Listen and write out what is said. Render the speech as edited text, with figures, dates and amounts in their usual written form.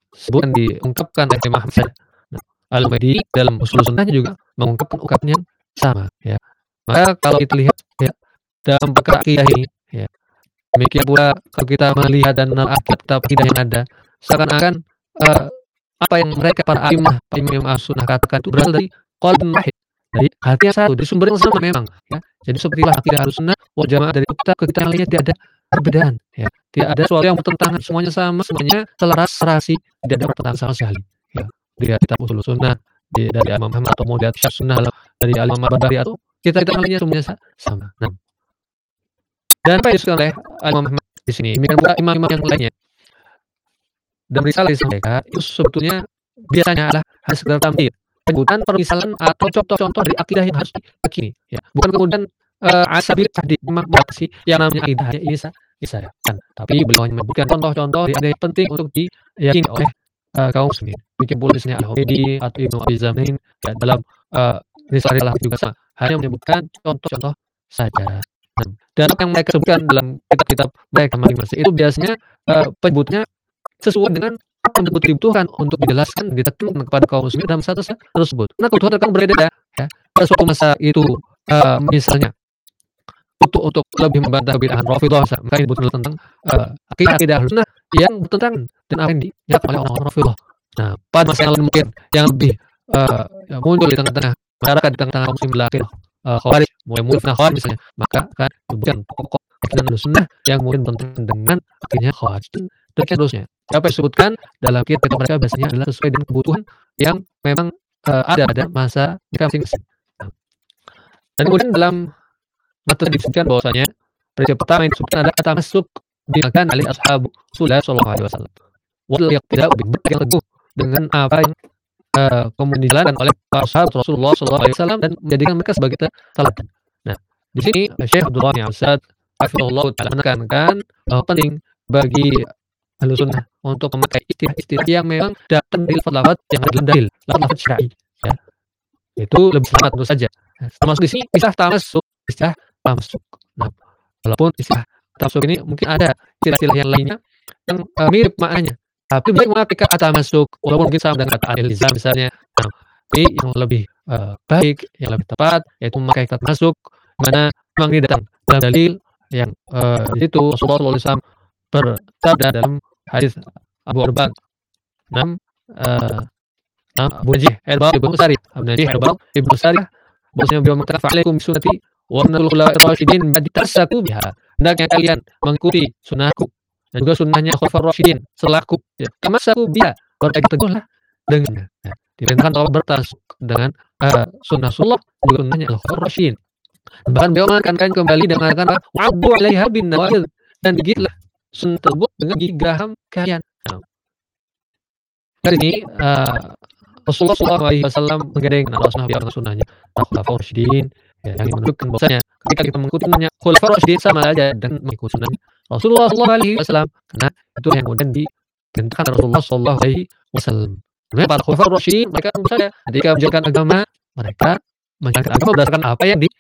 disebutkan diungkapkan oleh Imam Ahmad saja. Nah, Al-Humaydi dalam Ushul Sunnahnya juga mengungkapkan ungkapan yang sama, ya. Maka kalau kita lihat ya dalam perkara akidah ini, ya, demikian pula kalau kita melihat dan menelaah kitab akidah yang ada, seakan-akan apa yang mereka para imam as-sunnah katakan itu berasal dari qalbun wahid, dari hati yang satu, dari sumber yang sama memang, ya. Jadi sepertilah akidah Ahlussunnah wal Jamaah dari kitab ke kitab yang lainnya tidak ada perbedaan, ya. Tidak ada sesuatu yang bertentangan, semuanya sama, semuanya selaras, serasi, tidak ada pertentangan sama sekali, ya. Dari kitab Ushul Sunnah, dari Imam Ahmad atau mau dari Syarh Sunnah dari Imam Barbahari atau kitab-kitab lainnya semuanya sama. Nah, dan apa yang disebutkan oleh Imam Ahmad di sini, demikian pula imam-imam yang lainnya. Dan risalah disampaikan itu sebetulnya biasanya adalah hanya sekedar tamthil, penyebutan permisalan atau contoh-contoh dari akidah yang harus diyakini, ya. Bukan kemudian asabil tahdid membatasi yang namanya akidahnya ini saya kan, tapi beliau hanya menyebutkan contoh-contoh dari akidah yang penting untuk diyakini oleh kaum muslimin. Demikian pula di sini Al-Humaydi atau Ibnu Abi Zamain ya, dalam risalah juga sama, hanya menyebutkan contoh-contoh saja. Dan apa yang mereka sebutkan dalam kitab-kitab mereka masing-masing itu biasanya penyebutnya sesuai dengan apa yang betul dibutuhkan untuk dijelaskan, ditekankan kepada kaum muslimin dalam status tersebut. Karena kebutuhan akan berbeda, ya. Pada suatu masa itu misalnya untuk lebih membantah bid'ah Rafidhah, maka ini dibutuhkan tentang akidah Ahlussunnah yang bertentangan dengan apa yang dinyatakan oleh orang-orang Rafidhah. Nah, pada masa yang lain mungkin yang lebih muncul di tengah-tengah masyarakat, di tengah-tengah kaum muslimin akhir Khawarij, mulai fitnah Khawarij misalnya, maka akan disebutkan pokok akidah Ahlussunnah yang mungkin bertentangan dengan akidahnya Khawarij dan seterusnya. Apa yang disebutkan dalam kitab mereka biasanya adalah sesuai dengan kebutuhan yang memang ada pada masa mereka masing-masing. Dan kemudian dalam materi disebutkan bahwasanya prinsip pertama yang disebutkan adalah tamassuk bima kana ali ashabu Rasulullah sallallahu alaihi wasallam. Wal iqtida'u bil yang teguh dengan apa yang kemudian dijalankan oleh para sahabat Rasulullah sallallahu alaihi wasallam dan menjadikan mereka sebagai teladan. Nah, di sini Syekh Abdullah bin Asad hafizahullah taala menekankan bahwa penting bagi Ahlussunnah untuk memakai istilah-istilah yang memang datang dari lafaz yang ada dalam dalil, lafaz syar'i, ya. Itu lebih selamat tentu saja. Termasuk di sini istilah tamasuk. Nah, walaupun istilah tamasuk ini mungkin ada istilah-istilah yang lainnya yang mirip maknanya, tapi baik memakai kata tamasuk walaupun mungkin sama dengan kata al-ilzam misalnya. Nah, tapi yang lebih baik, yang lebih tepat yaitu memakai kata tamasuk, mana memang ini datang dalam dalil yang di situ Rasulullah sallallahu alaihi wasallam bersabda dalam hadis Abu Arbad 6 Abu Najih Al-Baqi Ibnu Sari Ibnu Sari bahwasanya beliau mengatakan fa'alaikum sunnati wa sunnal khulafa'ir rasyidin ba'di tasaku biha, hendaknya kalian mengikuti sunnahku dan juga sunnahnya khulafa'ir rasyidin setelahku, ya. Tamassaku biha, berpegang teguhlah dengannya. Nah, diperintahkan untuk bertasuk dengan sunnah Rasulullah juga sunnahnya khulafa'ir rasyidin. Bahkan beliau menekankan kembali dengan mengatakan wa'addu 'alaiha bin nawajid, dan gigitlah sunnah tersebut dengan gigi geraham kalian. Nah, dari ini Rasulullah SAW menggandeng Allah Subhanahu wa sunnahnya Khulafaur Rasyidin, ya, yang menunjukkan bahwasanya ketika kita mengikuti sunnahnya Khulafaur Rasyidin sama aja dengan mengikuti sunnahnya Rasulullah SAW, karena itu yang kemudian diperintahkan Rasulullah SAW. Sebenarnya para Khulafaur Rasyidin mereka tentu saja ketika menjalankan agama, mereka menjalankan agama berdasarkan apa yang